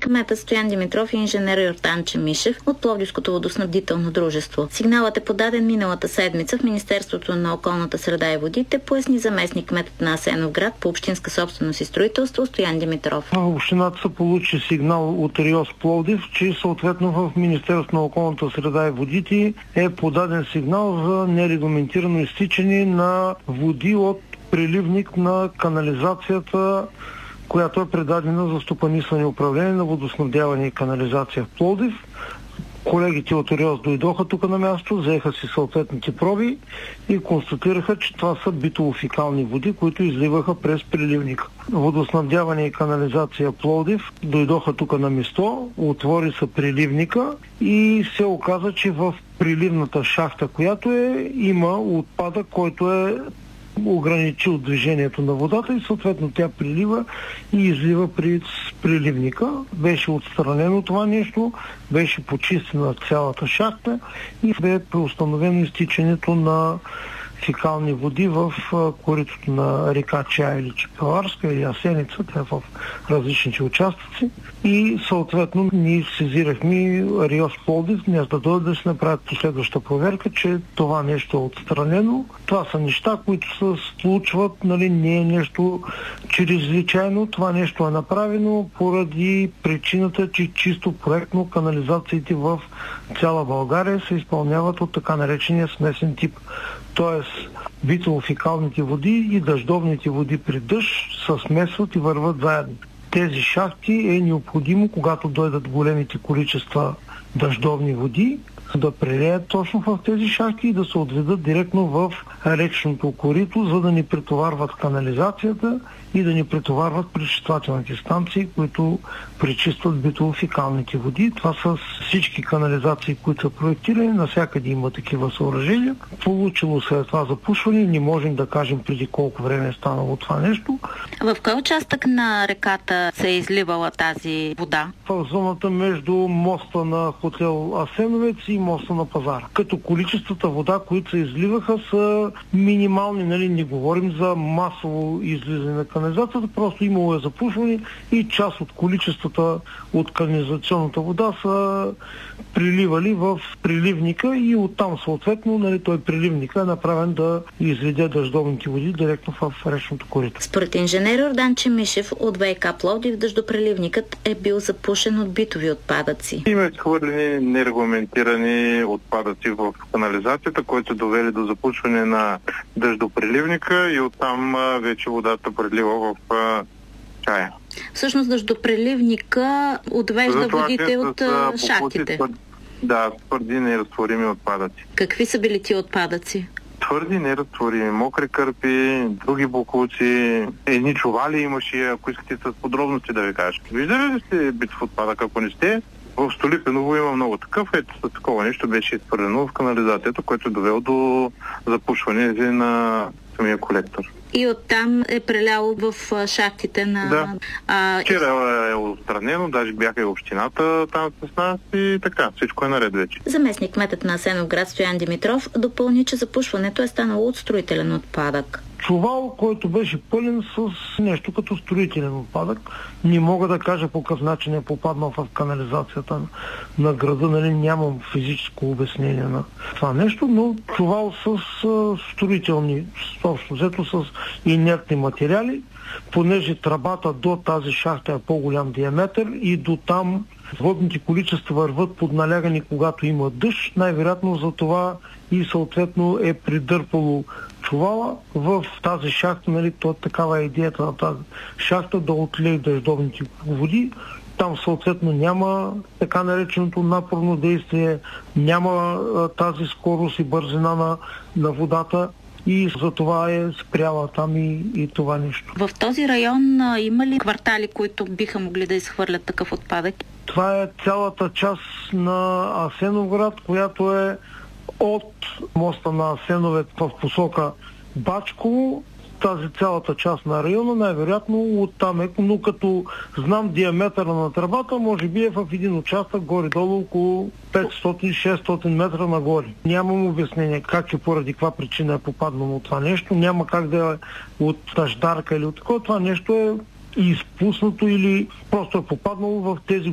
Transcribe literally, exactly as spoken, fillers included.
кметът Стоян Димитров и инженер Йордан Чемишев от Пловдивското водоснабдително дружество. Сигналът е подаден миналата седмица в Министерството на околната среда и водите, поясни заместник кметът на Асеновград по общинска собственост и строителство Стоян Димитров. Общината се получи сигнал от РИОС Пловдив, че съответно в Министерството на околната среда и водите е подаден сигнал за нерегламентирано изтичане на води от преливник на канализацията, която е предадена за стопанисване и управление на водоснабдяване и канализация в Пловдив. Колегите от РИОС дойдоха тук на място, взеха си съответните проби и констатираха, че това са битово-фекални води, които изливаха през преливника. Водоснабдяване и канализация Пловдив дойдоха тук на място, отвори се преливника и се оказа, че в преливната шахта, която е, има отпадък, който е ограничил движението на водата и съответно тя прилива и излива при преливника. Беше отстранено това нещо, беше почистена цялата шахта и бе преустановено изтичането на фекални води в коритото на река Чая или Чепеларска или Асеница, тя в различните участъци. И съответно ние сезирахме РИОС Пловдив, днес да дойдат да се направят последваща проверка, че това нещо е отстранено. Това са неща, които се случват, нали, не е нещо чрезвичайно. Това нещо е направено поради причината, че чисто проектно канализациите в цяла България се изпълняват от така наречения смесен тип. Тоест, битово-фекалните води и дъждовните води при дъжд се смесват и върват заедно. Тези шахти е необходимо, когато дойдат големите количества дъждовни води, да прелеят точно в тези шахти и да се отведат директно в речното корито, за да ни претоварват канализацията и да ни претоварват пречиствателните станции, които пречистват битово-фекалните води. Това са всички канализации, които са проектирани, навсякъде има такива съоръжения. Получило се това запушване, не можем да кажем преди колко време е станало това нещо. В кой участък на реката се е изливала тази вода? В зоната между моста на хотел Асеновец и моста на Пазара. Като количествата вода, които се изливаха, са минимални, нали, не говорим за масово излизане на канализацията, просто имало е запушване и част от количествата от канализационната вода са приливали в преливника и оттам съответно, нали, той преливника е направен да изведе дъждовните води директно в речното корито. Според инженер Йордан Чемишев от ВиК Пловдив, дъждопреливникът е бил запушен от битови отпадъци. Има изхвърлени нерегламентирани отпадъци в канализацията, които довели до запушване на дъждопреливника и оттам вече водата прелива в Чая. Всъщност дъждопреливника отвежда Затова водите от с, шахтите. Твърди, да, твърди неразтворими отпадъци. Какви са били ти отпадъци? Твърди неразтворими, мокри кърпи, други боклуци, едни чували имаше, ако искате с подробности да ви кажа. Виждали ли сте битов отпадък? Ако не сте, в Столипиново има много такъв. Ето с такова нещо беше изхвърлено в канализацията, което е довело до запушване на самия колектор. И оттам е преляло в шахтите на... Да. А... Вчера е отстранено, даже бяха и общината там с нас и така, всичко е наред вече. Заместник кметът на Асеновград Стоян Димитров допълни, че запушването е станало от строителен отпадък. Чувал, който беше пълен с нещо като строителен отпадък. Не мога да кажа по какъв начин е попаднал в канализацията на града, нали, нямам физическо обяснение на това нещо, но чувал с а, строителни, общо взето с инертни материали, понеже тръбата до тази шахта е по-голям диаметър и до там водните количества върват под налягане, когато има дъжд, най-вероятно за това и съответно е придърпало чувала в тази шахта, нали, то такава е идеята на тази шахта, да отлее дъждовните води. Там съответно няма така нареченото напорно действие, няма а, тази скорост и бързина на, на водата и за това е спряла там и, и това нещо. В този район а, има ли квартали, които биха могли да изхвърлят такъв отпадък? Това е цялата част на Асеновград, която е от моста на Асеновец в посока Бачково, тази цялата част на района, най-вероятно оттам е, но като знам диаметъра на тръбата, може би е в един участък горе-долу около петстотин до шестстотин метра нагоре. Нямам обяснение как и поради каква причина е попаднало това нещо, няма как да е от дъждарка или от такова, това нещо е изпуснато или просто е попаднало в тези